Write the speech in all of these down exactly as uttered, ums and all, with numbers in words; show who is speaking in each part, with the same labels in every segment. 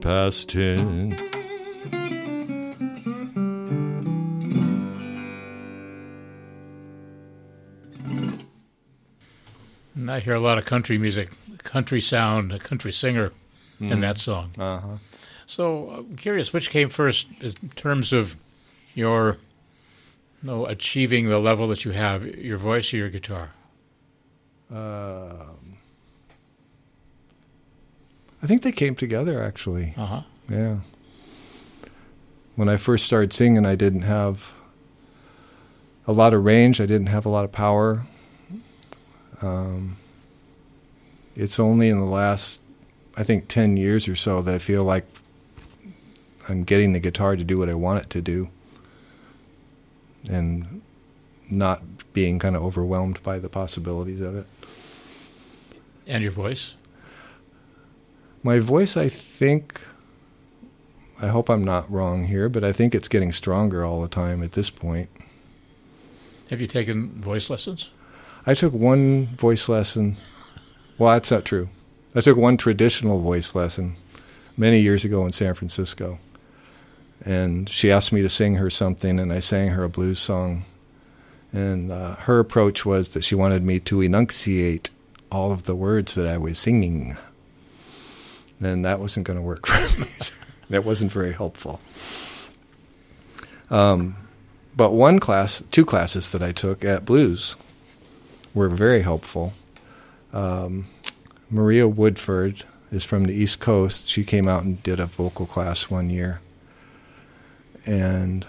Speaker 1: Past ten.
Speaker 2: I hear a lot of country music, country sound, a country singer mm. in that song.
Speaker 1: Uh-huh.
Speaker 2: So I'm curious, which came first in terms of your no, achieving the level that you have, your voice or your guitar?
Speaker 3: Um, I think they came together, actually.
Speaker 2: Uh-huh.
Speaker 3: Yeah. When I first started singing, I didn't have a lot of range. I didn't have a lot of power. Um, it's only in the last, I think, ten years or so that I feel like I'm getting the guitar to do what I want it to do and not being kind of overwhelmed by the possibilities of it.
Speaker 2: And your voice?
Speaker 3: My voice, I think, I hope I'm not wrong here, but I think it's getting stronger all the time at this point.
Speaker 2: Have you taken voice lessons?
Speaker 3: I took one voice lesson. Well, that's not true. I took one traditional voice lesson many years ago in San Francisco. And she asked me to sing her something, and I sang her a blues song. And uh, her approach was that she wanted me to enunciate all of the words that I was singing. And that wasn't going to work for me. That wasn't very helpful. Um, but one class, two classes that I took at Blues were very helpful. Um, Maria Woodford is from the East Coast. She came out and did a vocal class one year. And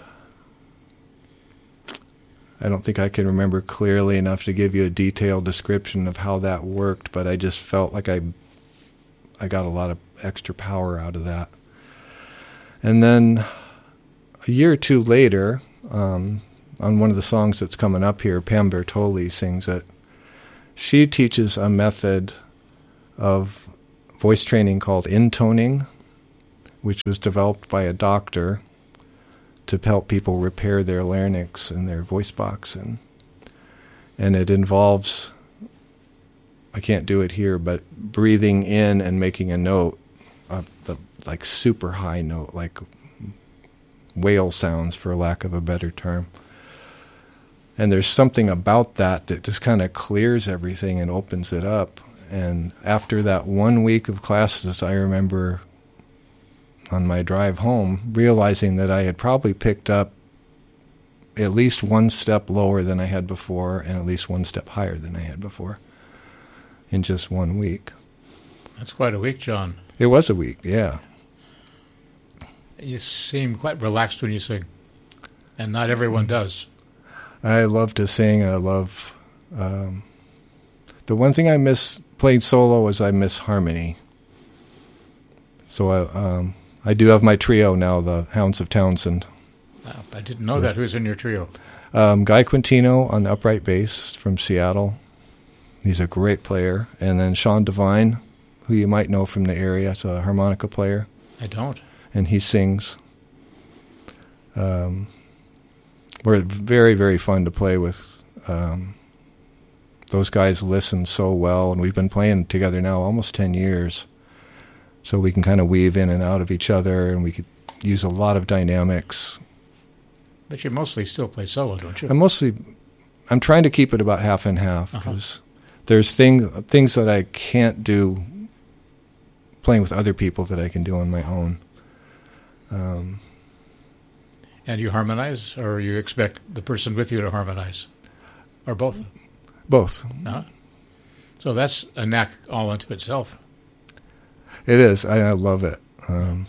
Speaker 3: I don't think I can remember clearly enough to give you a detailed description of how that worked, but I just felt like I I got a lot of extra power out of that. And then a year or two later, um, on one of the songs that's coming up here, Pam Bertoli sings it. She teaches a method of voice training called intoning, which was developed by a doctor to help people repair their larynx and their voice box. And, and it involves, I can't do it here, but breathing in and making a note, uh, the, like super high note, like whale sounds, for lack of a better term. And there's something about that that just kind of clears everything and opens it up. And after that one week of classes, I remember on my drive home realizing that I had probably picked up at least one step lower than I had before and at least one step higher than I had before in just one week.
Speaker 2: That's quite a week, John.
Speaker 3: It was a week, yeah.
Speaker 2: You seem quite relaxed when you sing, and not everyone does.
Speaker 3: I love to sing. I love... Um, the one thing I miss playing solo is I miss harmony. So I, um, I do have my trio now, the Hounds of Townsend.
Speaker 2: Wow, I didn't know that. Who's in your trio?
Speaker 3: Um, Guy Quintino on the upright bass from Seattle. He's a great player. And then Sean Devine, who you might know from the area. He's a harmonica player.
Speaker 2: I don't.
Speaker 3: And he sings. Um, we're very, very fun to play with. Um, those guys listen so well, and we've been playing together now almost ten years. So we can kind of weave in and out of each other, and we could use a lot of dynamics.
Speaker 2: But you mostly still play solo, don't you?
Speaker 3: I'm mostly, I'm trying to keep it about half and half, because
Speaker 2: uh-huh.
Speaker 3: there's thing, things that I can't do playing with other people that I can do on my own. Um,
Speaker 2: and you harmonize, or you expect the person with you to harmonize? Or both?
Speaker 3: Both.
Speaker 2: Uh-huh. So that's a knack all unto itself.
Speaker 3: It is. I, I love it. Um,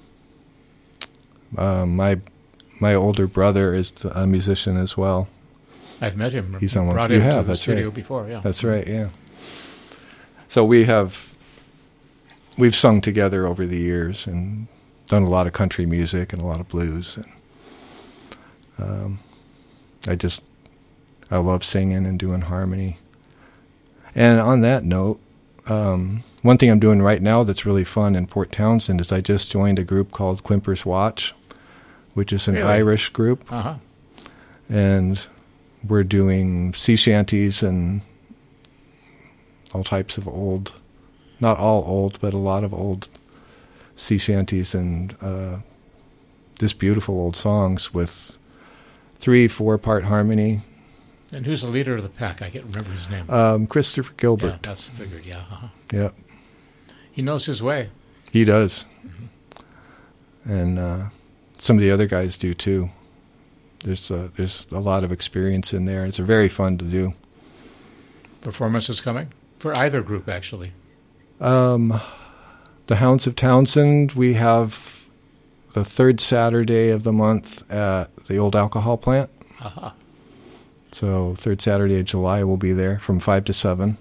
Speaker 3: uh, my my older brother is a musician as well.
Speaker 2: I've met him.
Speaker 3: He's on one.
Speaker 2: Brought
Speaker 3: You
Speaker 2: him
Speaker 3: have.
Speaker 2: to the
Speaker 3: That's
Speaker 2: studio
Speaker 3: right.
Speaker 2: before. Yeah.
Speaker 3: That's right. Yeah. So we have we've sung together over the years and done a lot of country music and a lot of blues. And um, I just I love singing and doing harmony. And on that note, um, one thing I'm doing right now that's really fun in Port Townsend is I just joined a group called Quimper's Watch, which is an
Speaker 2: really?
Speaker 3: Irish group.
Speaker 2: Uh-huh.
Speaker 3: And we're doing sea shanties and all types of old, not all old, but a lot of old sea shanties and uh, just beautiful old songs with three, four-part harmony.
Speaker 2: And who's the leader of the pack? I can't remember his name.
Speaker 3: Um, Christopher Gilbert.
Speaker 2: Yeah, that's figured, yeah. Uh-huh.
Speaker 3: Yeah.
Speaker 2: He knows his way.
Speaker 3: He does.
Speaker 2: Mm-hmm.
Speaker 3: And uh, some of the other guys do, too. There's uh, there's a lot of experience in there. It's very fun to do.
Speaker 2: Performances coming? For either group, actually.
Speaker 3: Um, the Hounds of Townsend, we have the third Saturday of the month at the old alcohol plant.
Speaker 2: Uh-huh.
Speaker 3: So third Saturday of July, we'll be there from five to seven.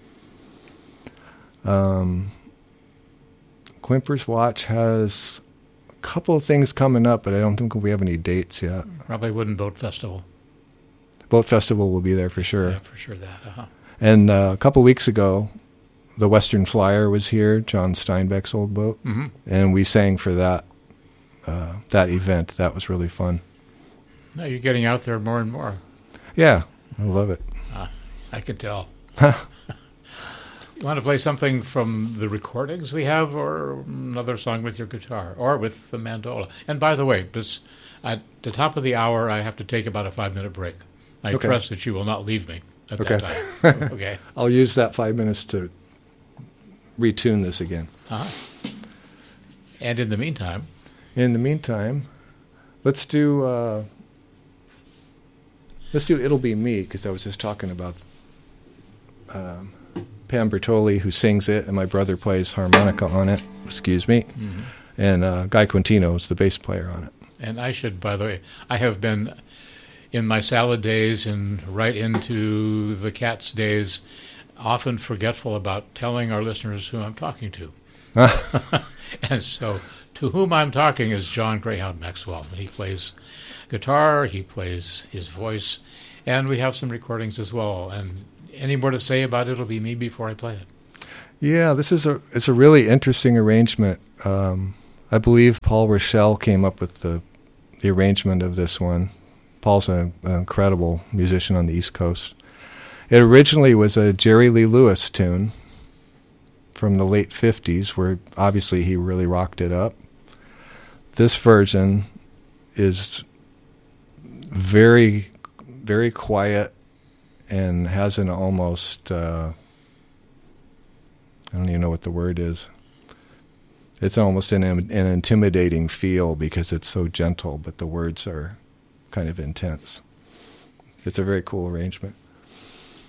Speaker 3: Um, Quimper's Watch has a couple of things coming up, but I don't think we have any dates yet.
Speaker 2: Probably Wooden Boat Festival.
Speaker 3: Boat Festival will be there for sure.
Speaker 2: Yeah, for sure that. Uh-huh.
Speaker 3: And uh, a couple of weeks ago, the Western Flyer was here, John Steinbeck's old boat,
Speaker 2: Mm-hmm.
Speaker 3: and we sang for that uh, that event. That was really fun.
Speaker 2: Now you're getting out there more and more.
Speaker 3: Yeah, I love it.
Speaker 2: Uh, I can tell. You want to play something from the recordings we have, or another song with your guitar, or with the mandola? And by the way, this, at the top of the hour, I have to take about a five-minute break. I
Speaker 3: Okay.
Speaker 2: trust that you will not leave me at
Speaker 3: Okay.
Speaker 2: that time. Okay.
Speaker 3: I'll use that five minutes to retune this again.
Speaker 2: Uh-huh. And in the meantime,
Speaker 3: In the meantime, let's do uh, let's do "It'll Be Me" because I was just talking about um, Pam Bertoli, who sings it, and my brother plays harmonica on it. Excuse me,
Speaker 2: mm-hmm.
Speaker 3: and uh, Guy Quintino is the bass player on it.
Speaker 2: And I should, by the way, I have been in my salad days and right into the Cats days, often forgetful about telling our listeners who I'm talking to. And so, to whom I'm talking is John Greyhound Maxwell. He plays guitar, he plays his voice, and we have some recordings as well. And any more to say about It'll Be Me before I play it?
Speaker 3: Yeah, this is a it's a really interesting arrangement. Um, I believe Paul Rochelle came up with the the arrangement of this one. Paul's a, an incredible musician on the East Coast. It originally was a Jerry Lee Lewis tune from the late fifties, where obviously he really rocked it up. This version is very, very quiet and has an almost, uh, I don't even know what the word is. It's almost an, an intimidating feel because it's so gentle, but the words are kind of intense. It's a very cool arrangement.